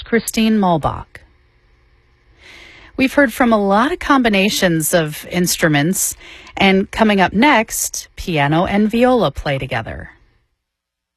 Christine Mulbach. We've heard from a lot of combinations of instruments, and coming up next, piano and viola play together.